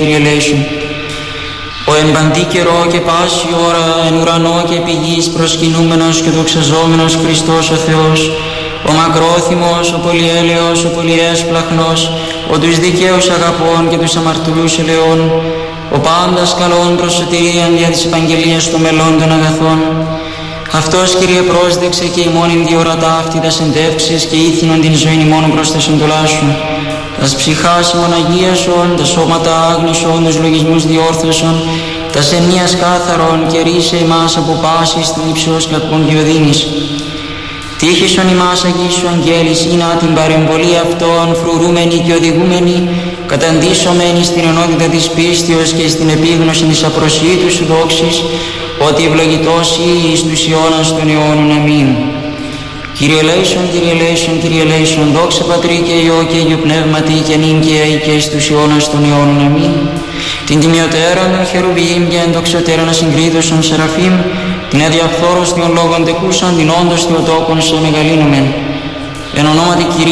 Kyrie eleison. Ο εν παντή καιρό και πάση ώρα εν ουρανό και επί γης προσκυνούμενος και δοξαζόμενος Χριστός ο Θεός, ο μακρόθυμος, ο πολυέλεος, ο πολυέσπλαχνος, ο τους δικαίους αγαπών και τους αμαρτωλούς ελεών, ο πάντας καλών προς σωτηρίαν δια της επαγγελίας των μελών των αγαθών. Αυτός, Κύριε, πρόσδεξε και ημώνην διορατά αυτή τα συντεύξεις και ήθινον την ζωήν ημών προς τα συντολά σου. Τας ψυχάς ημών αγίασον, τα σώματα άγνησον, τους λογισμούς διόρθωσον, τας ενίας κάθαρον και ρίσε ημάς από πάσης την υψιός κακών και οδύνης. Τύχησον ημάς αγίσου αγγέλης, ήνα την παρεμβολή αυτών φρουρούμενοι και οδηγούμενοι, καταντήσωμένοι στην ενότητα της πίστεως και στην επίγνωση της απροσίτου σου δόξης, ότι ευλογητός εις τους αιώνας των αιώνων. Αμήν. Κύριε ελέησον, Κύριε ελέησον, Κύριε ελέησον, δόξα Πατρί και Υιό και Αγίου Πνεύματι και νυν και αεί και εις τους αιώνας των αιώνων. Αμήν. Την τιμιωτέραν των χερουβίμ και εντοξωτέραν ασυγκρίτωσον σεραφείμ, την αδιαφθόρος των λόγων τεκούσαν, την όντως θεοτόκον σε μεγαλύνομεν. Εν ονόματι Κυρίου